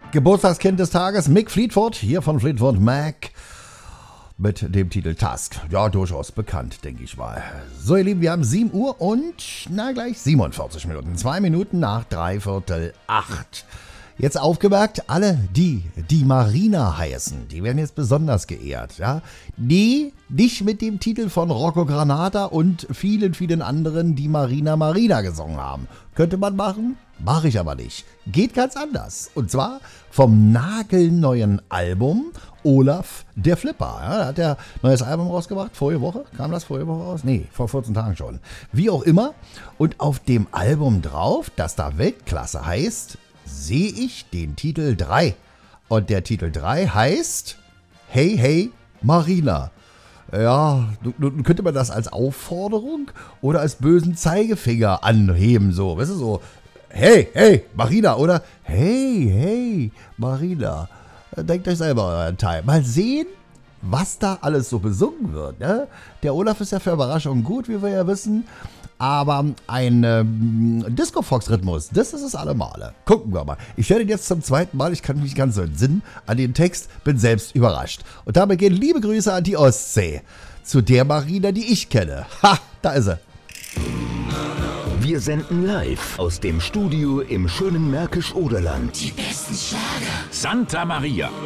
Geburtstagskind des Tages, Mick Fleetwood, hier von Fleetwood Mac, mit dem Titel Task. Ja, durchaus bekannt, denke ich mal. So, ihr Lieben, wir haben 7 Uhr und, gleich 47 Minuten. 2 Minuten nach 7:45. Jetzt aufgemerkt, alle die Marina heißen, die werden jetzt besonders geehrt, ja. Die nicht mit dem Titel von Rocco Granata und vielen, vielen anderen, die Marina gesungen haben. Könnte man machen, mache ich aber nicht. Geht ganz anders. Und zwar vom nagelneuen Album Olaf der Flipper. Ja, da hat er ein neues Album rausgebracht, vorige Woche. Kam das vorige Woche raus? Nee, vor 14 Tagen schon. Wie auch immer. Und auf dem Album drauf, das da Weltklasse heißt, sehe ich den Titel 3. Und der Titel 3 heißt Hey, hey, Marina. Ja, nun könnte man das als Aufforderung oder als bösen Zeigefinger anheben, so, weißt du, so, hey, hey, Marina, oder hey, hey, Marina. Denkt euch selber euren Teil. Mal sehen, was da alles so besungen wird, ne? Der Olaf ist ja für Überraschungen gut, wie wir ja wissen. Aber ein Disco-Fox-Rhythmus, das ist es allemal. Gucken wir mal. Ich höre den jetzt zum zweiten Mal, ich kann mich nicht ganz so entsinnen an den Text, bin selbst überrascht. Und damit gehen liebe Grüße an die Ostsee. Zu der Marina, die ich kenne. Ha, da ist sie. Wir senden live aus dem Studio im schönen Märkisch-Oderland. Die besten Schlager. Santa Maria.